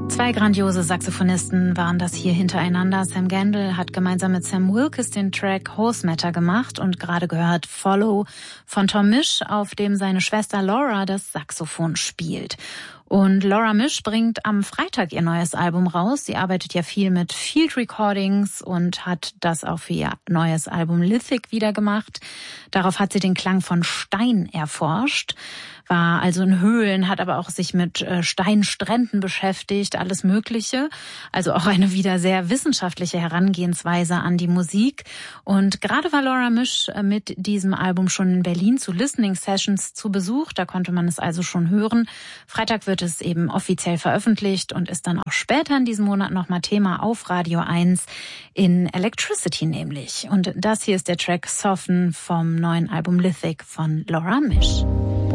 Zwei grandiose Saxophonisten waren das hier hintereinander. Sam Gendel hat gemeinsam mit Sam Wilkes den Track Horse Matter gemacht und gerade gehört Follow von Tom Misch, auf dem seine Schwester Laura das Saxophon spielt. Und Laura Misch bringt am Freitag ihr neues Album raus. Sie arbeitet ja viel mit Field Recordings und hat das auch für ihr neues Album Lithic wieder gemacht. Darauf hat sie den Klang von Stein erforscht, war also in Höhlen, hat aber auch sich mit Steinstränden beschäftigt, alles Mögliche. Also auch eine wieder sehr wissenschaftliche Herangehensweise an die Musik. Und gerade war Laura Misch mit diesem Album schon in Berlin zu Listening Sessions zu Besuch. Da konnte man es also schon hören. Freitag wird es eben offiziell veröffentlicht und ist dann auch später in diesem Monat nochmal Thema auf Radio 1 in Electricity nämlich. Und das hier ist der Track Soften vom neuen Album Lithic von Laura Misch.